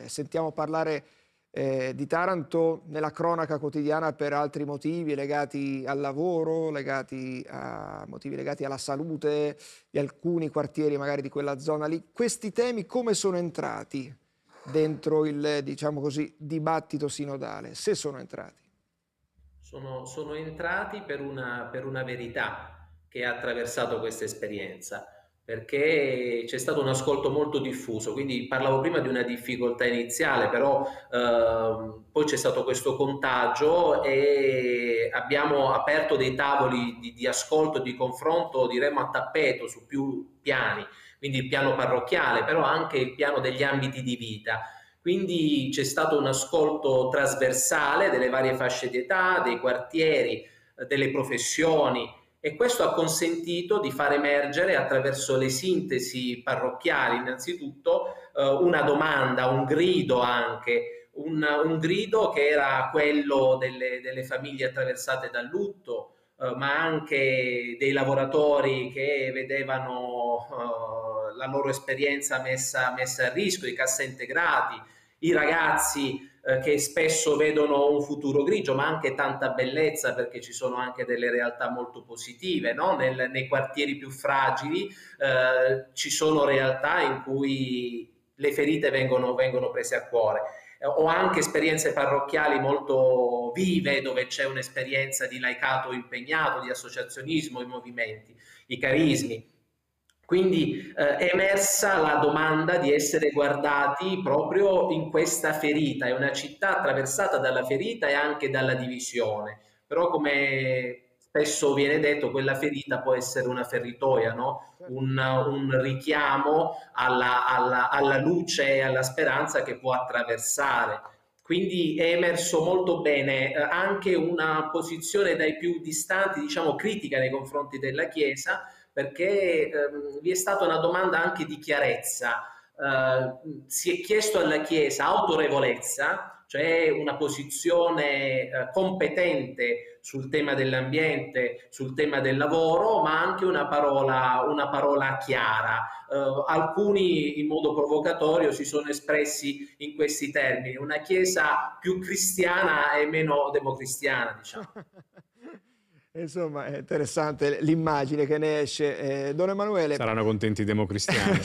sentiamo parlare di Taranto nella cronaca quotidiana per altri motivi legati al lavoro, motivi legati alla salute di alcuni quartieri magari di quella zona lì. Questi temi come sono entrati dentro il, diciamo così, dibattito sinodale, se sono entrati? Sono entrati per una verità che ha attraversato questa esperienza, perché c'è stato un ascolto molto diffuso, quindi parlavo prima di una difficoltà iniziale, però poi c'è stato questo contagio e abbiamo aperto dei tavoli di ascolto, di confronto, diremmo a tappeto su più piani, quindi il piano parrocchiale, però anche il piano degli ambiti di vita. Quindi c'è stato un ascolto trasversale delle varie fasce di età, dei quartieri, delle professioni, e questo ha consentito di far emergere attraverso le sintesi parrocchiali innanzitutto una domanda, un grido anche, un grido che era quello delle famiglie attraversate dal lutto, ma anche dei lavoratori che vedevano la loro esperienza messa a rischio, i cassaintegrati, i ragazzi che spesso vedono un futuro grigio, ma anche tanta bellezza, perché ci sono anche delle realtà molto positive, no? Nei quartieri più fragili ci sono realtà in cui le ferite vengono prese a cuore. Ho anche esperienze parrocchiali molto vive, dove c'è un'esperienza di laicato impegnato, di associazionismo, i movimenti, i carismi. Quindi è emersa la domanda di essere guardati proprio in questa ferita. È una città attraversata dalla ferita e anche dalla divisione, però come spesso viene detto, quella ferita può essere una feritoia, no? Un richiamo alla luce e alla speranza che può attraversare. Quindi è emerso molto bene anche una posizione dai più distanti, diciamo critica nei confronti della Chiesa, perché vi è stata una domanda anche di chiarezza. Si è chiesto alla Chiesa autorevolezza, cioè una posizione competente sul tema dell'ambiente, sul tema del lavoro, ma anche una parola chiara. Alcuni in modo provocatorio si sono espressi in questi termini: una Chiesa più cristiana e meno democristiana, diciamo. Insomma, è interessante l'immagine che ne esce. Don Emanuele. Saranno contenti i democristiani.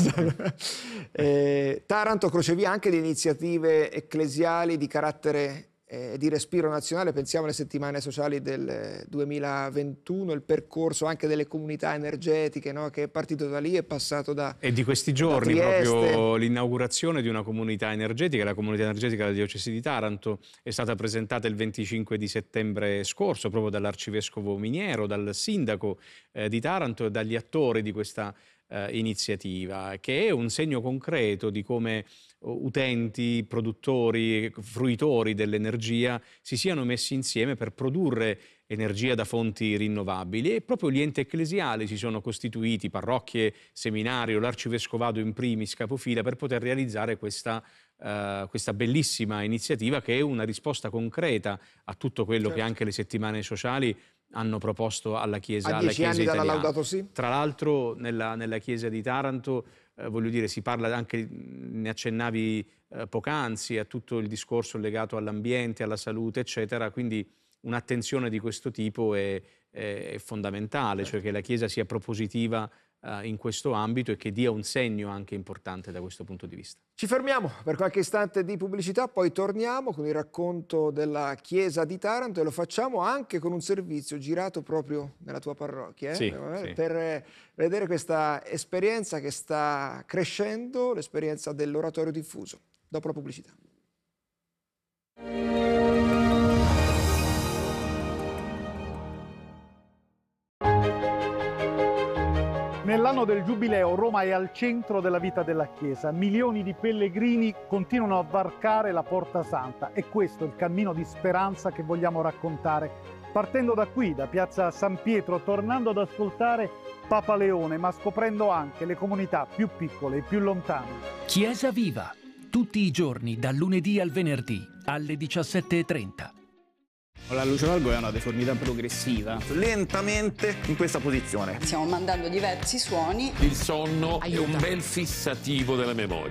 Taranto crocevia anche di iniziative ecclesiali di carattere di respiro nazionale. Pensiamo alle settimane sociali del 2021, il percorso anche delle comunità energetiche, no? Che è partito da lì, è passato da E di questi giorni proprio l'inaugurazione di una comunità energetica, la comunità energetica della diocesi di Taranto, è stata presentata il 25 di settembre scorso proprio dall'arcivescovo Miniero, dal sindaco di Taranto e dagli attori di questa iniziativa, che è un segno concreto di come utenti, produttori, fruitori dell'energia si siano messi insieme per produrre energia da fonti rinnovabili, e proprio gli enti ecclesiali si sono costituiti, parrocchie, seminario, l'arcivescovado in primis, capofila, per poter realizzare questa bellissima iniziativa, che è una risposta concreta a tutto quello che anche le settimane sociali hanno proposto alla Chiesa, a 10 anni dalla Laudato Si. Tra l'altro nella Chiesa di Taranto, voglio dire, si parla anche, ne accennavi poc'anzi, a tutto il discorso legato all'ambiente, alla salute, eccetera, quindi un'attenzione di questo tipo è fondamentale, cioè che la Chiesa sia propositiva in questo ambito e che dia un segno anche importante da questo punto di vista. Ci fermiamo per qualche istante di pubblicità, poi torniamo con il racconto della Chiesa di Taranto, e lo facciamo anche con un servizio girato proprio nella tua parrocchia, sì. Per vedere questa esperienza che sta crescendo, l'esperienza dell'oratorio diffuso. Dopo la pubblicità. Nell'anno del Giubileo Roma è al centro della vita della Chiesa. Milioni di pellegrini continuano a varcare la Porta Santa, e questo è il cammino di speranza che vogliamo raccontare. Partendo da qui, da Piazza San Pietro, tornando ad ascoltare Papa Leone, ma scoprendo anche le comunità più piccole e più lontane. Chiesa Viva, tutti i giorni, dal lunedì al venerdì, alle 17:30. La luce valgo è una deformità progressiva. Lentamente in questa posizione. Stiamo mandando diversi suoni. Il sonno è un bel fissativo della memoria.